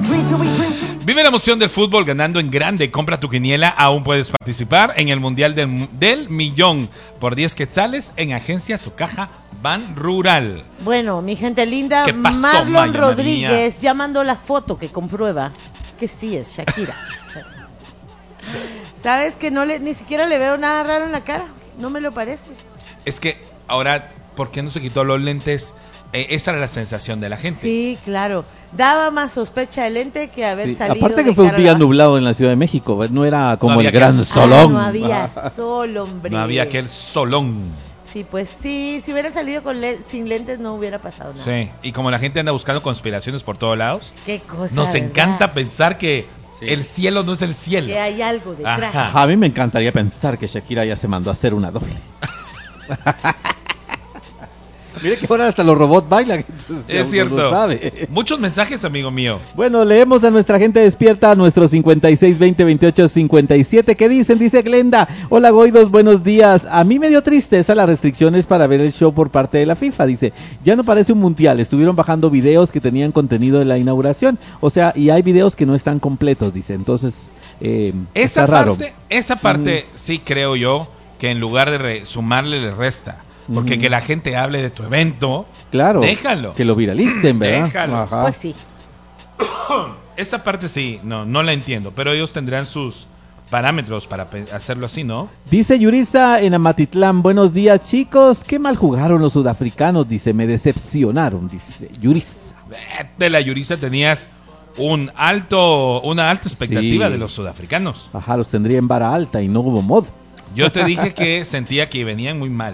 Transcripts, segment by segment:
Vive la emoción del fútbol ganando en grande. Compra tu quiniela. Aún puedes participar en el Mundial del Millón por 10 quetzales en Agencias o Caja Ban Rural. Bueno, mi gente linda, ¿Qué pasó, Marlon Maya, Rodríguez ya mandó la foto que comprueba que sí es Shakira. ¿Sabes que ni siquiera le veo nada raro en la cara? No me lo parece. Es que ahora, ¿por qué no se quitó los lentes? Esa era la sensación de la gente. Sí, claro. Daba más sospecha el lente que haber salido. Aparte que fue un día nublado en la Ciudad de México, no era como el gran solón. No había sol, hombre. No había aquel solón. Sí, pues sí, si hubiera salido sin lentes no hubiera pasado nada. Sí, y como la gente anda buscando conspiraciones por todos lados, qué cosa, nos ¿verdad? encanta pensar que el cielo no es el cielo. Que hay algo detrás. Ajá. A mí me encantaría pensar que Shakira ya se mandó a hacer una doble. Mire que ahora hasta los robots bailan. Es cierto. Sabe. Muchos mensajes, amigo mío. Bueno, leemos a nuestra gente despierta, nuestro 56202857. ¿Qué dicen? Dice Glenda. Hola, Goidos, buenos días. A mí me dio tristeza las restricciones para ver el show por parte de la FIFA. Dice, ya no parece un mundial. Estuvieron bajando videos que tenían contenido de la inauguración. O sea, y hay videos que no están completos, dice. Entonces, está raro. Esa parte sí creo yo que en lugar de sumarle le resta. Porque que la gente hable de tu evento, claro, déjalo. Que lo viralicen, ¿verdad? Déjalo. Ajá. Pues sí. Esa parte sí, no la entiendo, pero ellos tendrán sus parámetros para hacerlo así, ¿no? Dice Yurisa en Amatitlán, buenos días, chicos, qué mal jugaron los sudafricanos, dice, me decepcionaron, dice Yurisa. De la Yurisa tenías una alta expectativa de los sudafricanos. Ajá, los tendría en vara alta y no hubo mod. Yo te dije que sentía que venían muy mal.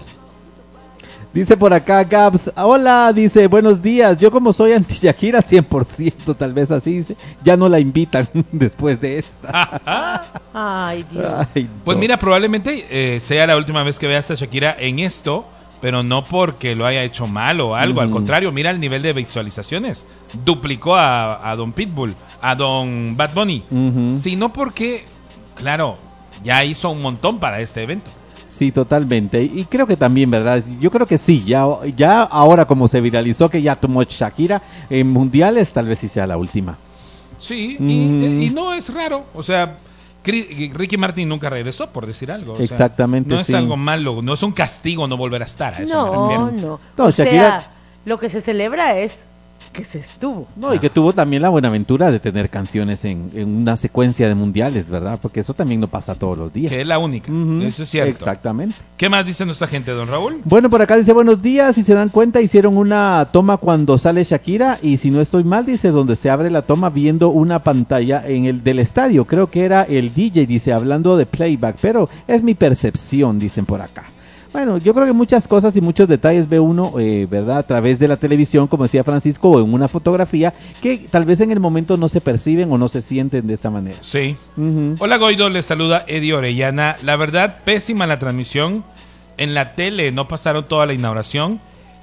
Dice por acá Gabs, hola, dice, buenos días, yo como soy anti-Shakira 100%, tal vez así, dice, ya no la invitan después de esta. Ay, Dios. Ay, pues mira, probablemente sea la última vez que veas a Shakira en esto, pero no porque lo haya hecho mal o algo, al contrario, mira el nivel de visualizaciones, duplicó a Don Pitbull, a Don Bad Bunny, sino porque, claro, ya hizo un montón para este evento. Sí, totalmente. Y creo que también, ¿verdad? Yo creo que sí, ya ahora como se viralizó que ya tomó Shakira en mundiales, tal vez sí sea la última. Sí, y no es raro. O sea, Ricky Martin nunca regresó, por decir algo. O exactamente, sea, no es algo malo, no es un castigo no volver a estar. A eso me refiero. No, o Shakira... sea, lo que se celebra es que se estuvo. No, y que tuvo también la buena aventura de tener canciones en una secuencia de mundiales, ¿verdad? Porque eso también no pasa todos los días. Que es la única, eso es cierto. Exactamente. ¿Qué más dice nuestra gente, don Raúl? Bueno, por acá dice, buenos días, si se dan cuenta, hicieron una toma cuando sale Shakira, y si no estoy mal, dice, donde se abre la toma viendo una pantalla del estadio, creo que era el DJ, dice, hablando de playback, pero es mi percepción, dicen por acá. Bueno, yo creo que muchas cosas y muchos detalles ve uno, ¿verdad? A través de la televisión, como decía Francisco, o en una fotografía, que tal vez en el momento no se perciben o no se sienten de esa manera. Sí. Hola, Goido, les saluda Eddie Orellana. La verdad, pésima la transmisión. En la tele no pasaron toda la inauguración.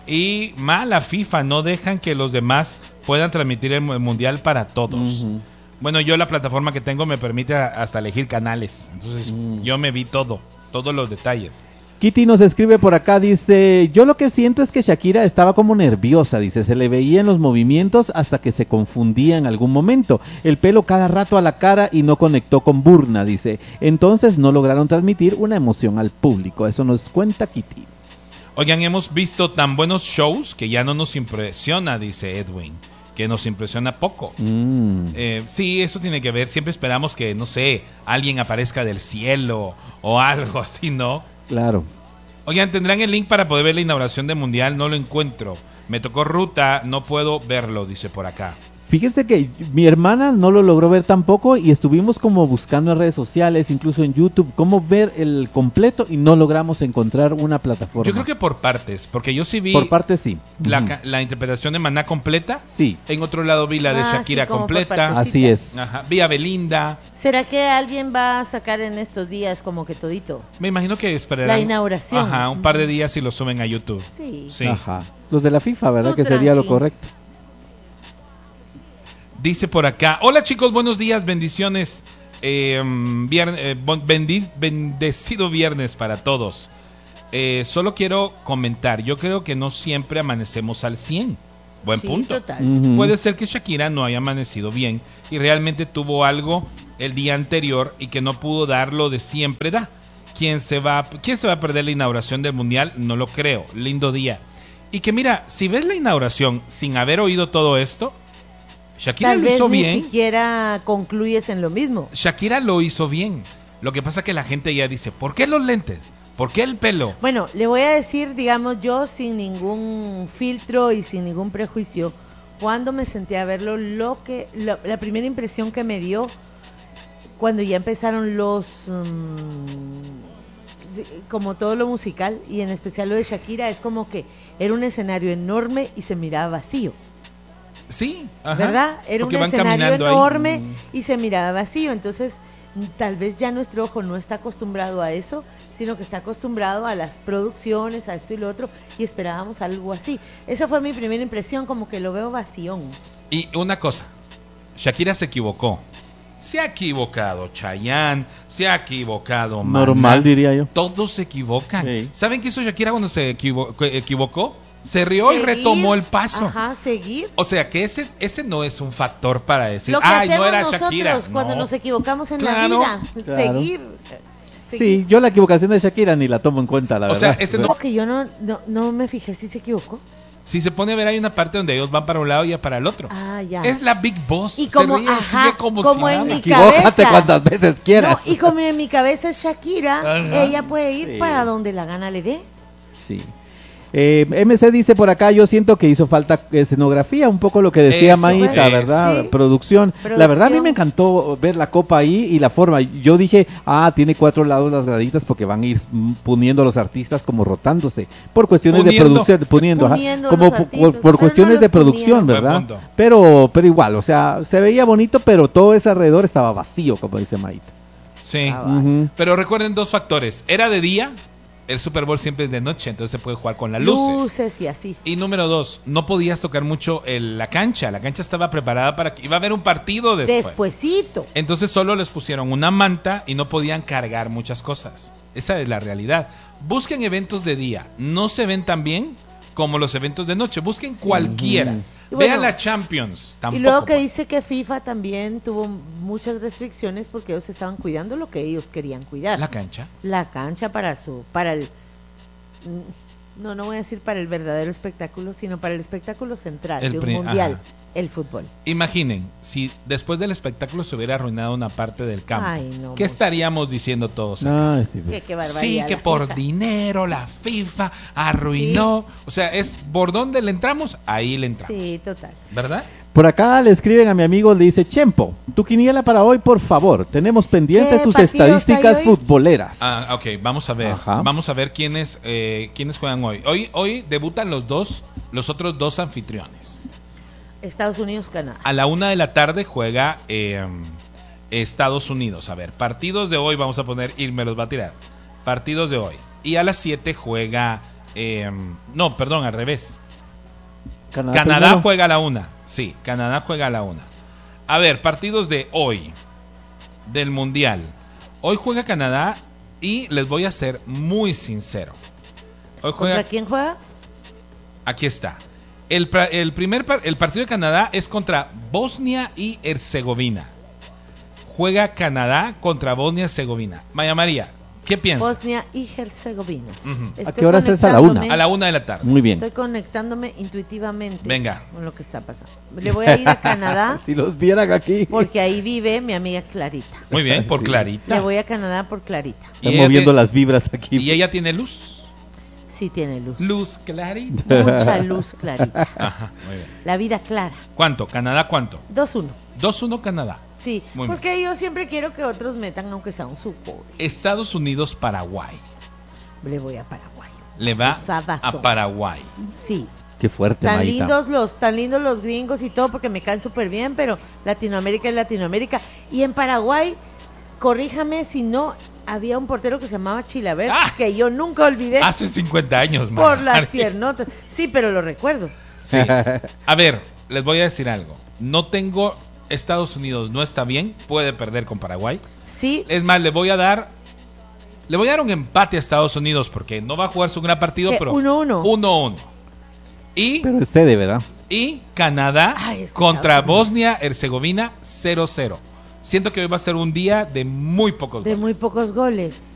Y mala FIFA, no dejan que los demás puedan transmitir el mundial para todos. Bueno, yo la plataforma que tengo me permite hasta elegir canales. Entonces, yo me vi todos los detalles. Kitty nos escribe por acá, dice, yo lo que siento es que Shakira estaba como nerviosa, dice, se le veía en los movimientos hasta que se confundía en algún momento, el pelo cada rato a la cara y no conectó con Burna, dice, entonces no lograron transmitir una emoción al público, eso nos cuenta Kitty. Oigan, hemos visto tan buenos shows que ya no nos impresiona, dice Edwin, que nos impresiona poco. Sí, eso tiene que ver, siempre esperamos que, no sé, alguien aparezca del cielo o algo así, ¿no? Claro. Oigan, ¿tendrán el link para poder ver la inauguración del Mundial? No lo encuentro. Me tocó ruta, no puedo verlo, dice por acá. Fíjense que mi hermana no lo logró ver tampoco y estuvimos como buscando en redes sociales, incluso en YouTube, cómo ver el completo y no logramos encontrar una plataforma. Yo creo que por partes, porque yo sí vi... Por partes sí. La interpretación de Maná completa. Sí. En otro lado vi la de Shakira completa. Así es. Ajá. Vi a Belinda. ¿Será que alguien va a sacar en estos días como que todito? Me imagino que esperarán. La inauguración. Ajá, un par de días y lo suben a YouTube. Sí. Ajá. Los de la FIFA, ¿verdad? Tú que sería lo correcto. Dice por acá, hola chicos, buenos días, bendiciones, bendecido viernes para todos. Solo quiero comentar, yo creo que no siempre amanecemos al 100. Buen Sí, punto. total. Ujú. Puede ser que Shakira no haya amanecido bien y realmente tuvo algo el día anterior y que no pudo dar lo de siempre da. ¿Quién se va a perder la inauguración del Mundial? No lo creo. Lindo día. Y que mira, si ves la inauguración sin haber oído todo esto, Shakira Tal lo vez hizo ni bien. siquiera concluyes en lo mismo. Shakira lo hizo bien. Lo que pasa que la gente ya dice, ¿por qué los lentes? ¿Por qué el pelo? Bueno, le voy a decir, digamos, yo sin ningún filtro y sin ningún prejuicio, cuando me senté a verlo, la primera impresión que me dio cuando ya empezaron como todo lo musical y en especial lo de Shakira, es como que era un escenario enorme y se miraba vacío, Sí, ajá. ¿verdad? Era Porque un van escenario caminando ahí. enorme y se miraba vacío, entonces tal vez ya nuestro ojo no está acostumbrado a eso, sino que está acostumbrado a las producciones, a esto y lo otro, y esperábamos algo así. Esa fue mi primera impresión, como que lo veo vación. Y una cosa, Shakira se equivocó. Se ha equivocado Chayanne, se ha equivocado Maná. Normal, diría yo. Todos se equivocan. Sí. ¿Saben qué hizo Shakira cuando se equivocó? Se rió y Seguir, retomó el paso. Ajá, seguir. O sea que ese no es un factor para decir, Lo que ay, no hacemos era nosotros Shakira. cuando No. nos equivocamos en Claro, la vida, claro. seguir. Sí, yo la equivocación de Shakira ni la tomo en cuenta, la O sea, verdad. ese no- Como que yo no me fijé si se equivocó. Si se pone a ver, hay una parte donde ellos van para un lado y ya para el otro. Ah, ya. Es la Big Boss. Y como, se ríe y ajá, sigue como como si en nada. mi Equivócate cabeza. cuantas veces quieras. No, y como en mi cabeza es Shakira, Ajá. ella puede ir Sí. para donde la gana le dé. Sí. MC dice por acá, yo siento que hizo falta escenografía, un poco lo que decía Eso, Maíta, eso. ¿verdad? Sí. Producción. La verdad a mí Producción. me encantó ver la copa ahí y la forma. Yo dije, tiene 4 lados las graditas porque van a ir poniendo a los artistas como rotándose. Por cuestiones Poniendo. de producción, poniendo, ajá, Poniendo como los artistas, por pero cuestiones no de los producción, ponían. ¿verdad? Buen punto. Pero igual, o sea, se veía bonito, pero todo ese alrededor estaba vacío, como dice Maíta. Sí. Ah, Ujú. Pero recuerden dos factores. Era de día, el Super Bowl siempre es de noche, entonces se puede jugar con las luces. Luces y así. Y número 2, no podías tocar mucho la cancha. La cancha estaba preparada para que iba a haber un partido después. Despuesito. Entonces solo les pusieron una manta y no podían cargar muchas cosas. Esa es la realidad. Busquen eventos de día. No se ven tan bien como los eventos de noche. Busquen cualquiera. Ujú. Y Vean bueno, la Champions. Tampoco. Y luego que pues. dice que FIFA también tuvo muchas restricciones porque ellos estaban cuidando lo que ellos querían cuidar. La cancha. La cancha para el no voy a decir para el verdadero espectáculo, sino para el espectáculo central El de un pri- mundial, ajá. el fútbol. Imaginen, si después del espectáculo se hubiera arruinado una parte del campo. Ay, no, ¿Qué mucho. estaríamos diciendo todos? acá? Ay, sí, pues. Qué barbaridad. Sí, que la por FIFA. dinero la FIFA arruinó. O sea, es por dónde le entramos, ahí le entramos. Sí, total. ¿Verdad? Por acá le escriben a mi amigo, le dice, Chempo, tu quiniela para hoy, por favor. Tenemos pendientes ¿Qué sus partidos estadísticas hay hoy? futboleras. Ah, ok, vamos a ver. Ajá. Vamos a ver quiénes juegan hoy. Hoy debutan los otros dos anfitriones. Estados Unidos, Canadá. A la 1 de la tarde juega Estados Unidos. A ver, partidos de hoy, vamos a poner, y me los va a tirar. Partidos de hoy. Y a las 7 juega... no, perdón, al revés. Canadá primero. juega a la 1. Sí, Canadá juega a la 1. A ver, partidos de hoy. Del Mundial. Hoy juega Canadá y les voy a ser muy sincero. Hoy juega... ¿Contra quién juega? Aquí está. El partido de Canadá es contra Bosnia y Herzegovina. Juega Canadá contra Bosnia y Herzegovina. Maya María, ¿qué piensas? Bosnia y Herzegovina. Ujú. Estoy ¿A qué horas es? A la 1. A la 1 de la tarde. Muy bien. Estoy conectándome intuitivamente Venga. con lo que está pasando. Le voy a ir a Canadá Si los vieran aquí. porque ahí vive mi amiga Clarita. Muy bien, por Sí. Clarita. Le voy a Canadá por Clarita. Y Están ella moviendo te- las vibras aquí. Y ella tiene luz. Sí tiene luz. Luz Clarita. Mucha luz Clarita. Ajá, muy bien. La vida clara. ¿Cuánto? ¿Canadá cuánto? 2-1. 2-1 Canadá. Sí, Muy porque yo siempre quiero que otros metan aunque sea un supo. Estados Unidos, Paraguay. Le voy a Paraguay. Le va Usadazo. a Paraguay. Sí. Qué fuerte, Tan Maíta. lindos los gringos y todo porque me caen súper bien, pero Latinoamérica es Latinoamérica. Y en Paraguay, corríjame si no, había un portero que se llamaba Chilaver, Ah. que yo nunca olvidé Hace 50 años, por Maya las María. piernotas. Sí, pero lo recuerdo. Sí. A ver, les voy a decir algo. No tengo... Estados Unidos no está bien, puede perder con Paraguay. Sí, Es más, le voy a dar un empate a Estados Unidos porque no va a jugar su gran partido, ¿Qué? pero 1-1. 1-1. Y Pero es sede, ¿verdad? Y Canadá Ay, es que contra Estados Unidos. Bosnia-Herzegovina 0-0. Siento que hoy va a ser un día de muy pocos De goles. muy pocos goles.